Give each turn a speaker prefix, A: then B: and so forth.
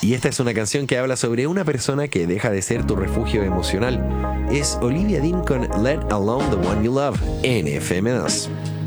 A: Y esta es una canción que habla sobre una persona que deja de ser tu refugio emocional. Es Olivia Dean con Let Alone the One You Love en FM2.